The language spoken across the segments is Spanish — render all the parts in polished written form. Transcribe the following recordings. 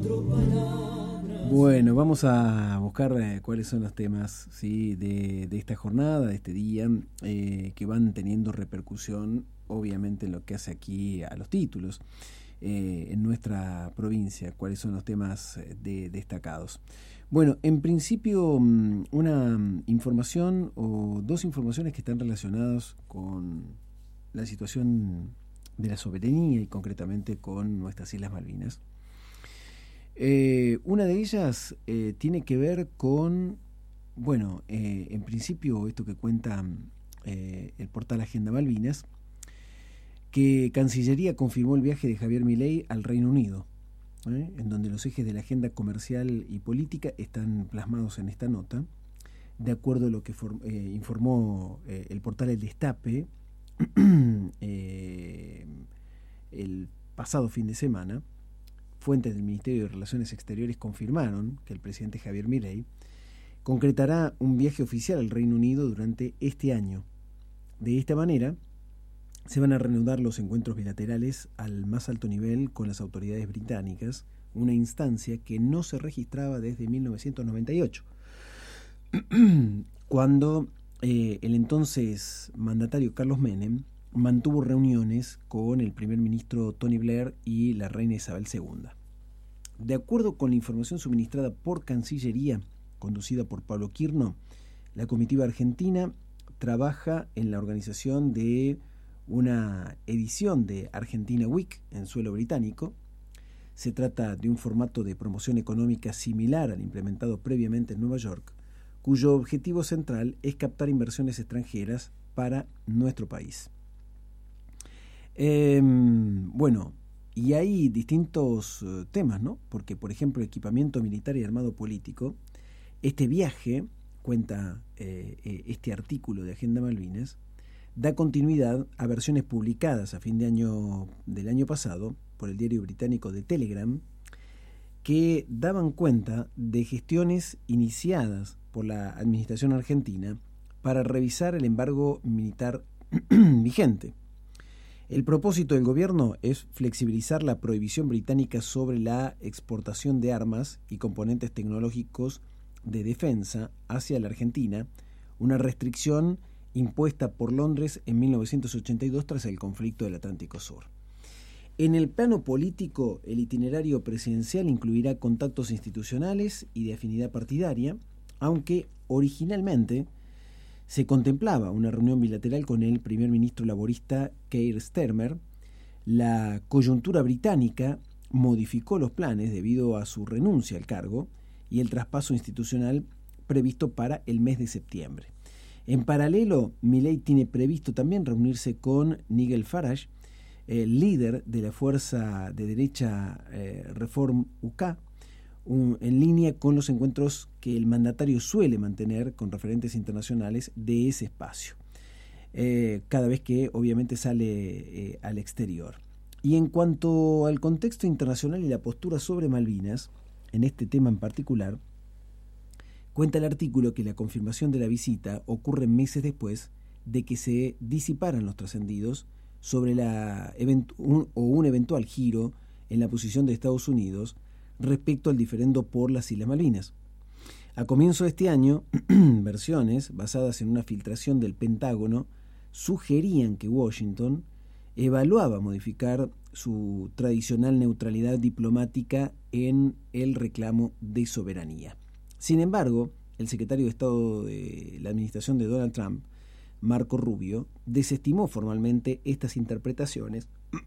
Bueno, vamos a buscar cuáles son los temas, ¿sí?, de esta jornada, de este día, que van teniendo repercusión, obviamente, en lo que hace aquí a los títulos en nuestra provincia, cuáles son los temas destacados. Bueno, en principio, una información o dos informaciones que están relacionadas con la situación de la soberanía y concretamente con nuestras Islas Malvinas. Una de ellas tiene que ver con, bueno, en principio esto que cuenta el portal Agenda Malvinas, que Cancillería confirmó el viaje de Javier Milei al Reino Unido, en donde los ejes de la agenda comercial y política están plasmados en esta nota, de acuerdo a lo que informó el portal El Destape el pasado fin de semana. Fuentes del Ministerio de Relaciones Exteriores confirmaron que el presidente Javier Milei concretará un viaje oficial al Reino Unido durante este año. De esta manera, se van a reanudar los encuentros bilaterales al más alto nivel con las autoridades británicas, una instancia que no se registraba desde 1998, cuando el entonces mandatario Carlos Menem mantuvo reuniones con el primer ministro Tony Blair y la reina Isabel II. De acuerdo con la información suministrada por Cancillería, conducida por Pablo Quirno, la comitiva argentina trabaja en la organización de una edición de Argentina Week en suelo británico. Se trata de un formato de promoción económica similar al implementado previamente en Nueva York, cuyo objetivo central es captar inversiones extranjeras para nuestro país. Bueno, y hay distintos temas, ¿no? Porque, por ejemplo, equipamiento militar y armado político. Este viaje, cuenta este artículo de Agenda Malvinas, da continuidad a versiones publicadas a fin de año del año pasado por el diario británico The Telegram, que daban cuenta de gestiones iniciadas por la administración argentina para revisar el embargo militar vigente. El propósito del gobierno es flexibilizar la prohibición británica sobre la exportación de armas y componentes tecnológicos de defensa hacia la Argentina, una restricción impuesta por Londres en 1982 tras el conflicto del Atlántico Sur. En el plano político, el itinerario presidencial incluirá contactos institucionales y de afinidad partidaria, aunque originalmente se contemplaba una reunión bilateral con el primer ministro laborista Keir Starmer. La coyuntura británica modificó los planes debido a su renuncia al cargo y el traspaso institucional previsto para el mes de septiembre. En paralelo, Milei tiene previsto también reunirse con Nigel Farage, el líder de la fuerza de derecha Reform UK, en línea con los encuentros que el mandatario suele mantener con referentes internacionales de ese espacio, cada vez que obviamente sale al exterior. Y en cuanto al contexto internacional y la postura sobre Malvinas, en este tema en particular, cuenta el artículo que la confirmación de la visita ocurre meses después de que se disiparan los trascendidos sobre un eventual giro en la posición de Estados Unidos respecto al diferendo por las Islas Malvinas. A comienzo de este año, versiones basadas en una filtración del Pentágono sugerían que Washington evaluaba modificar su tradicional neutralidad diplomática en el reclamo de soberanía. Sin embargo, el secretario de Estado de la administración de Donald Trump, Marco Rubio, desestimó formalmente estas interpretaciones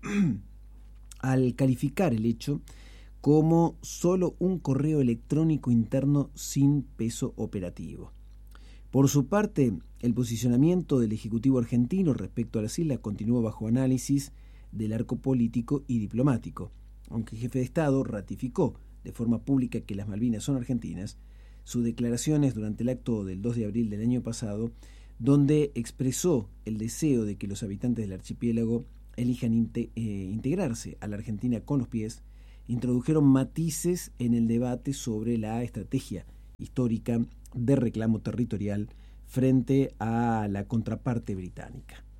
al calificar el hecho como solo un correo electrónico interno sin peso operativo. Por su parte, el posicionamiento del Ejecutivo argentino respecto a las islas continúa bajo análisis del arco político y diplomático. Aunque el jefe de Estado ratificó de forma pública que las Malvinas son argentinas, sus declaraciones durante el acto del 2 de abril del año pasado, donde expresó el deseo de que los habitantes del archipiélago elijan integrarse a la Argentina con los pies, introdujeron matices en el debate sobre la estrategia histórica de reclamo territorial frente a la contraparte británica.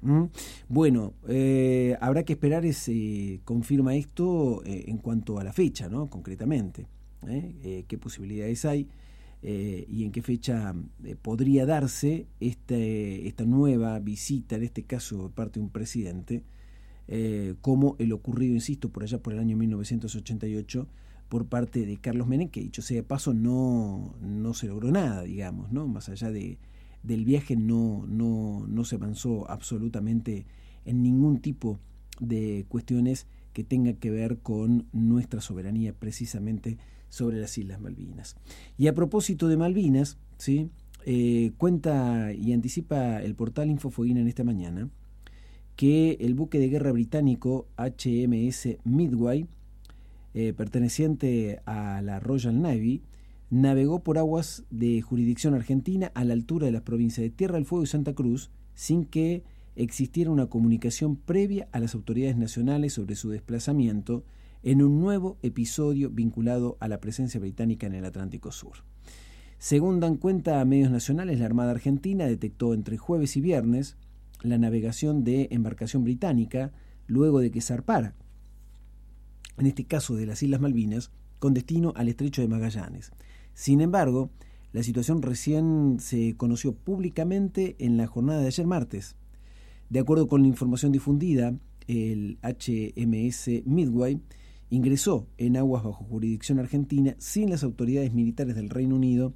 Bueno, habrá que esperar confirma esto en cuanto a la fecha, ¿no? Concretamente, qué posibilidades hay y en qué fecha podría darse esta nueva visita, en este caso de parte de un presidente, como el ocurrido, insisto, por allá por el año 1988 por parte de Carlos Menem, que dicho sea de paso no se logró nada, digamos, ¿no? Más allá del viaje no se avanzó absolutamente en ningún tipo de cuestiones que tengan que ver con nuestra soberanía precisamente sobre las Islas Malvinas. Y a propósito de Malvinas, ¿sí? Cuenta y anticipa el portal Infofueguina en esta mañana que el buque de guerra británico HMS Midway, perteneciente a la Royal Navy, navegó por aguas de jurisdicción argentina a la altura de las provincias de Tierra del Fuego y Santa Cruz sin que existiera una comunicación previa a las autoridades nacionales sobre su desplazamiento en un nuevo episodio vinculado a la presencia británica en el Atlántico Sur. Según dan cuenta a medios nacionales, la Armada Argentina detectó entre jueves y viernes la navegación de embarcación británica luego de que zarpara, en este caso de las Islas Malvinas, con destino al Estrecho de Magallanes. Sin embargo, la situación recién se conoció públicamente en la jornada de ayer martes. De acuerdo con la información difundida, el HMS Midway ingresó en aguas bajo jurisdicción argentina sin que las autoridades militares del Reino Unido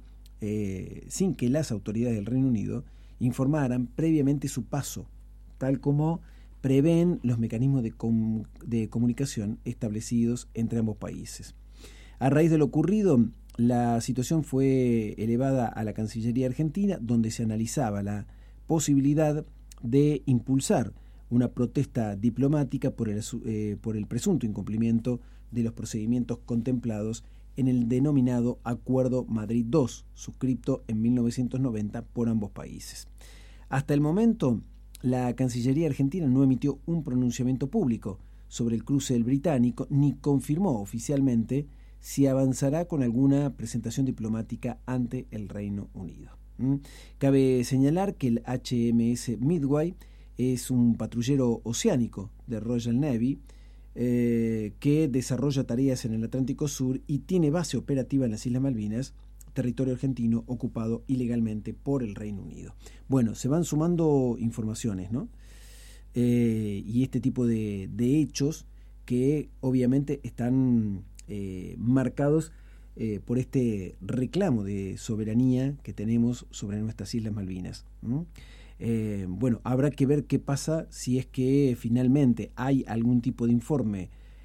informaran previamente su paso, tal como prevén los mecanismos de comunicación establecidos entre ambos países. A raíz de lo ocurrido, la situación fue elevada a la Cancillería Argentina, donde se analizaba la posibilidad de impulsar una protesta diplomática por el presunto incumplimiento de los procedimientos contemplados en el denominado Acuerdo Madrid II, suscripto en 1990 por ambos países. Hasta el momento, la Cancillería Argentina no emitió un pronunciamiento público sobre el cruce del británico ni confirmó oficialmente si avanzará con alguna presentación diplomática ante el Reino Unido. Cabe señalar que el HMS Midway es un patrullero oceánico de Royal Navy que desarrolla tareas en el Atlántico Sur y tiene base operativa en las Islas Malvinas, territorio argentino ocupado ilegalmente por el Reino Unido. Bueno, se van sumando informaciones, ¿no? Y este tipo de hechos que obviamente están marcados por este reclamo de soberanía que tenemos sobre nuestras Islas Malvinas. Bueno, habrá que ver qué pasa si es que finalmente hay algún tipo de informe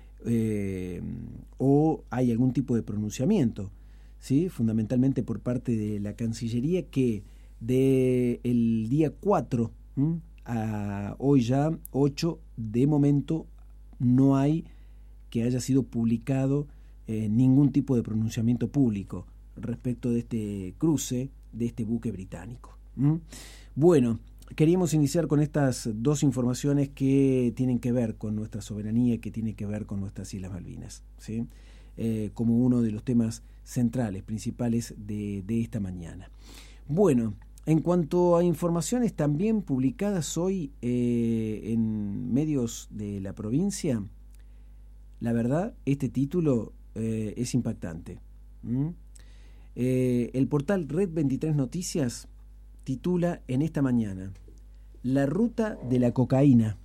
o hay algún tipo de pronunciamiento, ¿sí? Fundamentalmente por parte de la Cancillería, que del día 4 a hoy ya 8, de momento no hay que haya sido publicado ningún tipo de pronunciamiento público respecto de este cruce de este buque británico. Bueno, queríamos iniciar con estas dos informaciones que tienen que ver con nuestra soberanía, que tienen que ver con nuestras Islas Malvinas, ¿sí? Como uno de los temas centrales, principales de esta mañana. Bueno, en cuanto a informaciones también publicadas hoy en medios de la provincia, la verdad, este título es impactante. El portal Red 23 Noticias titula en esta mañana: La ruta de la cocaína.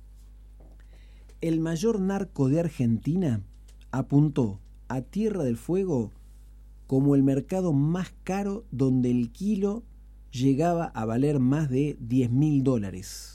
El mayor narco de Argentina apuntó a Tierra del Fuego como el mercado más caro, donde el kilo llegaba a valer más de $10.000.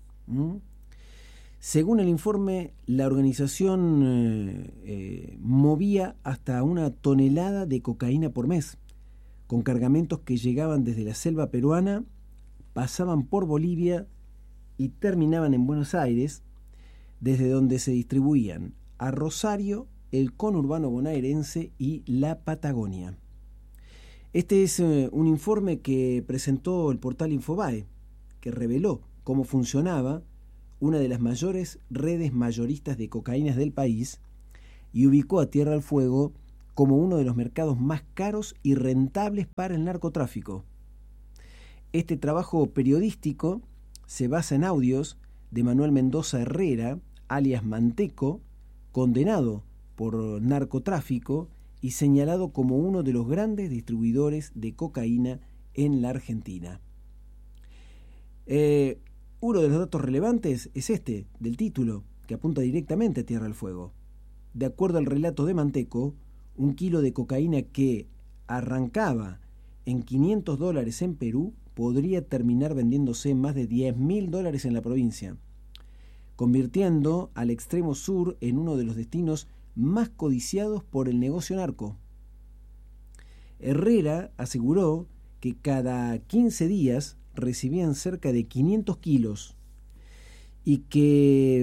Según el informe, la organización movía hasta 1 tonelada de cocaína por mes, con cargamentos que llegaban desde la selva peruana, pasaban por Bolivia y terminaban en Buenos Aires, desde donde se distribuían a Rosario, el conurbano bonaerense y la Patagonia. Este es un informe que presentó el portal Infobae, que reveló cómo funcionaba una de las mayores redes mayoristas de cocaínas del país y ubicó a Tierra del Fuego como uno de los mercados más caros y rentables para el narcotráfico. Este trabajo periodístico se basa en audios de Manuel Mendoza Herrera, alias Manteco, condenado por narcotráfico y señalado como uno de los grandes distribuidores de cocaína en la Argentina. Uno de los datos relevantes es este, del título, que apunta directamente a Tierra del Fuego. De acuerdo al relato de Manteco, un kilo de cocaína que arrancaba en $500 en Perú podría terminar vendiéndose en más de $10.000 en la provincia, convirtiendo al extremo sur en uno de los destinos más codiciados por el negocio narco. Herrera aseguró que cada 15 días recibían cerca de 500 kilos y que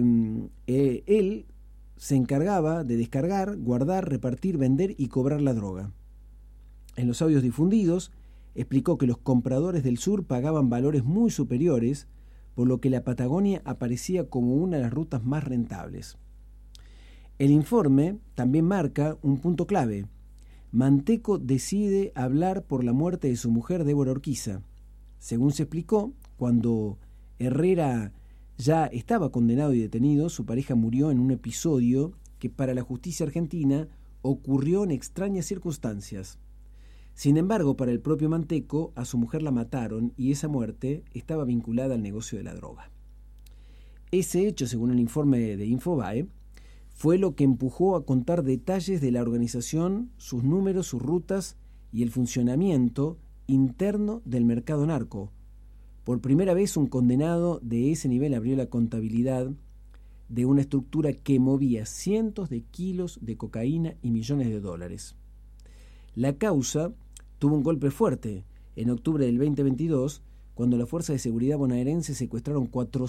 él se encargaba de descargar, guardar, repartir, vender y cobrar la droga. En los audios difundidos, explicó que los compradores del sur pagaban valores muy superiores, por lo que la Patagonia aparecía como una de las rutas más rentables. El informe también marca un punto clave. Manteco decide hablar por la muerte de su mujer Débora Urquiza. Según se explicó, cuando Herrera ya estaba condenado y detenido, su pareja murió en un episodio que para la justicia argentina ocurrió en extrañas circunstancias. Sin embargo, para el propio Manteco, a su mujer la mataron y esa muerte estaba vinculada al negocio de la droga. Ese hecho, según el informe de Infobae, fue lo que empujó a contar detalles de la organización, sus números, sus rutas y el funcionamiento interno del mercado narco. Por primera vez, un condenado de ese nivel abrió la contabilidad de una estructura que movía cientos de kilos de cocaína y millones de dólares. La causa tuvo un golpe fuerte en octubre del 2022, cuando las fuerzas de seguridad bonaerenses secuestraron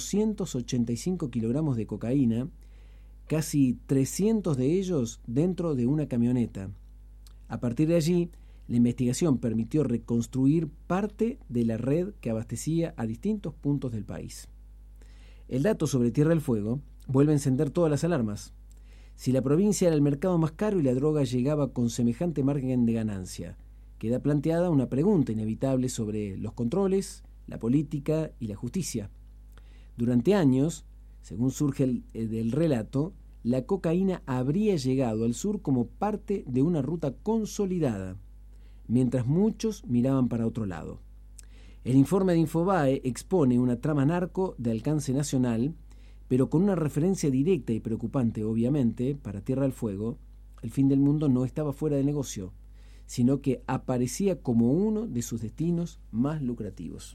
485 kilogramos de cocaína, casi 300 de ellos dentro de una camioneta. A partir de allí, la investigación permitió reconstruir parte de la red que abastecía a distintos puntos del país. El dato sobre Tierra del Fuego vuelve a encender todas las alarmas. Si la provincia era el mercado más caro y la droga llegaba con semejante margen de ganancia, queda planteada una pregunta inevitable sobre los controles, la política y la justicia. Durante años, según surge del relato, la cocaína habría llegado al sur como parte de una ruta consolidada, mientras muchos miraban para otro lado. El informe de Infobae expone una trama narco de alcance nacional, pero con una referencia directa y preocupante, obviamente, para Tierra del Fuego. El fin del mundo no estaba fuera de negocio, sino que aparecía como uno de sus destinos más lucrativos.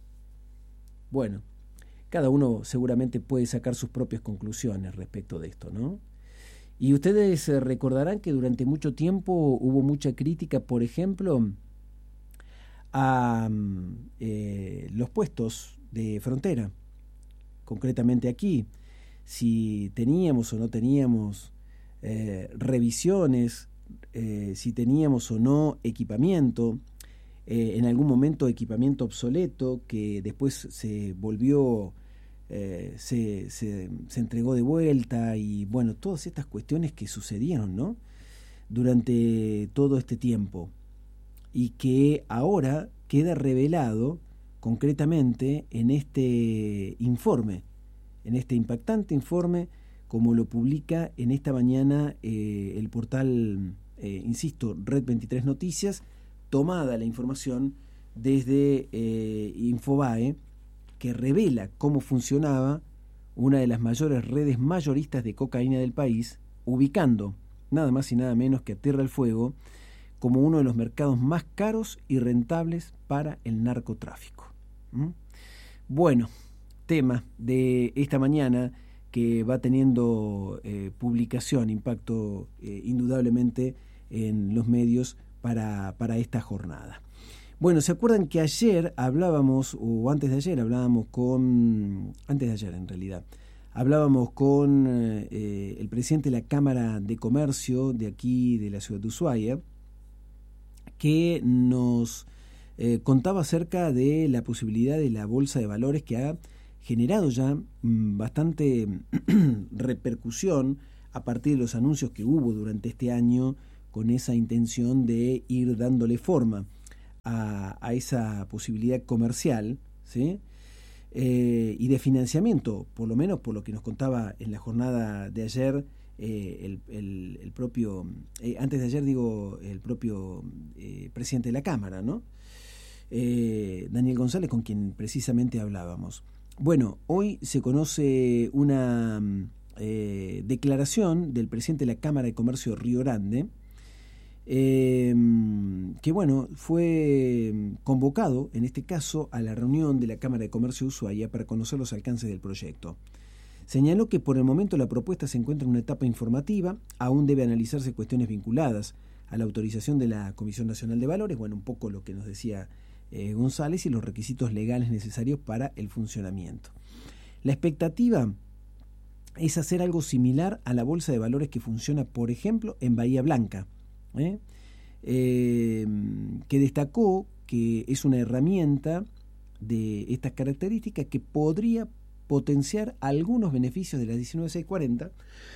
Bueno, cada uno seguramente puede sacar sus propias conclusiones respecto de esto, ¿no? Y ustedes recordarán que durante mucho tiempo hubo mucha crítica, por ejemplo, a los puestos de frontera. Concretamente aquí, si teníamos o no teníamos revisiones, si teníamos o no equipamiento, en algún momento equipamiento obsoleto que después se volvió, se entregó de vuelta y bueno, todas estas cuestiones que sucedieron, ¿no?, durante todo este tiempo y que ahora queda revelado concretamente en este informe, en este impactante informe, como lo publica en esta mañana el portal, insisto, Red 23 Noticias, tomada la información desde Infobae, que revela cómo funcionaba una de las mayores redes mayoristas de cocaína del país, ubicando nada más y nada menos que a Tierra del Fuego como uno de los mercados más caros y rentables para el narcotráfico. Bueno, tema de esta mañana que va teniendo publicación, impacto indudablemente en los medios para esta jornada. Bueno, ¿se acuerdan que ayer hablábamos, o antes de ayer en realidad, hablábamos con el presidente de la Cámara de Comercio de aquí, de la ciudad de Ushuaia, que nos contaba acerca de la posibilidad de la bolsa de valores que ha generado ya bastante repercusión a partir de los anuncios que hubo durante este año con esa intención de ir dándole forma a esa posibilidad comercial, ¿sí? y de financiamiento, por lo menos por lo que nos contaba en la jornada de ayer el propio, antes de ayer digo, el propio presidente de la Cámara, ¿no? Daniel González, con quien precisamente hablábamos. Bueno, hoy se conoce una declaración del presidente de la Cámara de Comercio de Río Grande, que bueno, fue convocado en este caso a la reunión de la Cámara de Comercio de Ushuaia para conocer los alcances del proyecto. Señaló que por el momento la propuesta se encuentra en una etapa informativa, aún debe analizarse cuestiones vinculadas a la autorización de la Comisión Nacional de Valores, bueno, un poco lo que nos decía González, y los requisitos legales necesarios para el funcionamiento. La expectativa es hacer algo similar a la bolsa de valores que funciona, por ejemplo, en Bahía Blanca, que destacó que es una herramienta de estas características que podría potenciar algunos beneficios de la 19640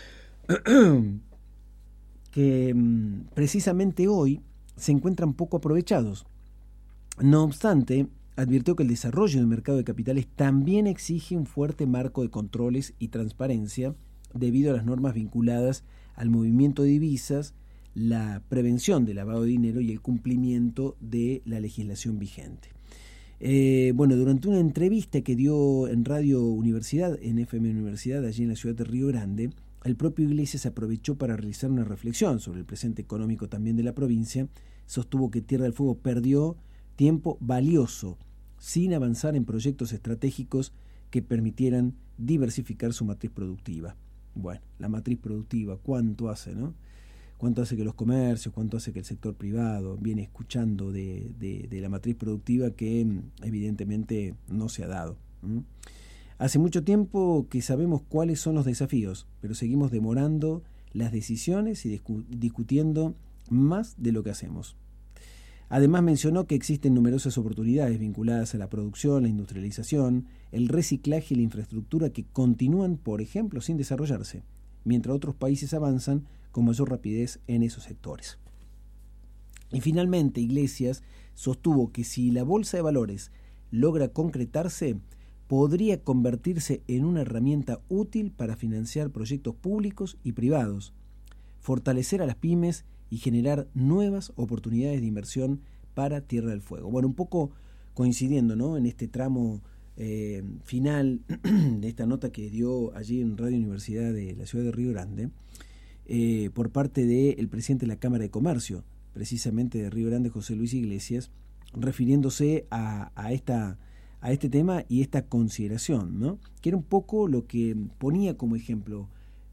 que precisamente hoy se encuentran poco aprovechados. No obstante, advirtió que el desarrollo del mercado de capitales también exige un fuerte marco de controles y transparencia debido a las normas vinculadas al movimiento de divisas, la prevención del lavado de dinero y el cumplimiento de la legislación vigente. Bueno, durante una entrevista que dio en Radio Universidad, en FM Universidad, allí en la ciudad de Río Grande, el propio Iglesias aprovechó para realizar una reflexión sobre el presente económico también de la provincia. Sostuvo que Tierra del Fuego perdió tiempo valioso sin avanzar en proyectos estratégicos que permitieran diversificar su matriz productiva. Bueno, la matriz productiva, ¿cuánto hace, no? ¿Cuánto hace que los comercios, cuánto hace que el sector privado viene escuchando de la matriz productiva que evidentemente no se ha dado? Hace mucho tiempo que sabemos cuáles son los desafíos, pero seguimos demorando las decisiones y discutiendo más de lo que hacemos. Además mencionó que existen numerosas oportunidades vinculadas a la producción, la industrialización, el reciclaje y la infraestructura que continúan, por ejemplo, sin desarrollarse, mientras otros países avanzan con mayor rapidez en esos sectores. Y finalmente, Iglesias sostuvo que si la bolsa de valores logra concretarse, podría convertirse en una herramienta útil para financiar proyectos públicos y privados, fortalecer a las pymes y generar nuevas oportunidades de inversión para Tierra del Fuego. Bueno, un poco coincidiendo, ¿no?, en este tramo final de esta nota que dio allí en Radio Universidad de la ciudad de Río Grande, por parte del presidente de la Cámara de Comercio, precisamente de Río Grande, José Luis Iglesias, refiriéndose a este tema y esta consideración, ¿no?, que era un poco lo que ponía como ejemplo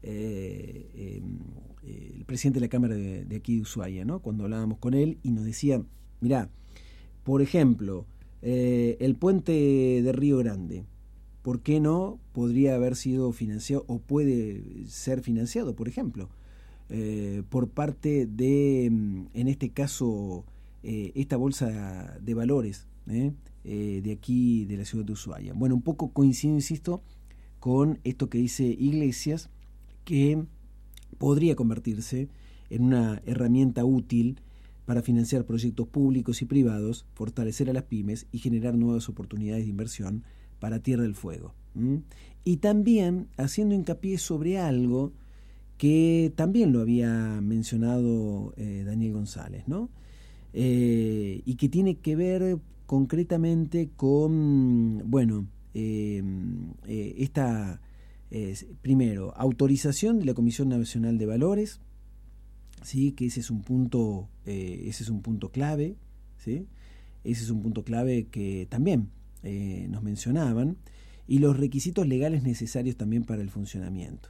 el presidente de la Cámara de aquí de Ushuaia, ¿no?, cuando hablábamos con él y nos decía, mirá, por ejemplo, el puente de Río Grande, ¿por qué no podría haber sido financiado o puede ser financiado, por ejemplo, por parte de, en este caso, esta bolsa de valores de aquí de la ciudad de Ushuaia? Bueno, un poco coincido, insisto, con esto que dice Iglesias, que podría convertirse en una herramienta útil para financiar proyectos públicos y privados, fortalecer a las pymes y generar nuevas oportunidades de inversión para Tierra del Fuego. Y también haciendo hincapié sobre algo que también lo había mencionado Daniel González, ¿no? Y que tiene que ver concretamente con, bueno, esta, primero, autorización de la Comisión Nacional de Valores, ¿sí?, que ese es un punto clave, ¿sí? Ese es un punto clave que también nos mencionaban, y los requisitos legales necesarios también para el funcionamiento,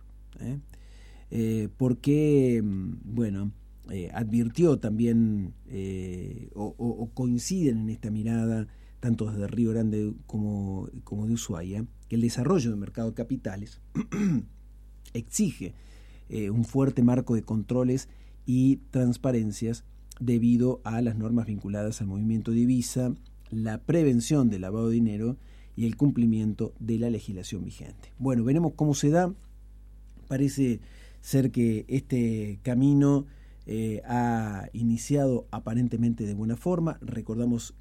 porque, bueno, advirtió también o coinciden en esta mirada tanto desde Río Grande como de Ushuaia, que el desarrollo del mercado de capitales exige un fuerte marco de controles y transparencias debido a las normas vinculadas al movimiento de divisa, la prevención del lavado de dinero y el cumplimiento de la legislación vigente. Bueno, veremos cómo se da. Parece ser que este camino ha iniciado aparentemente de buena forma. Recordamos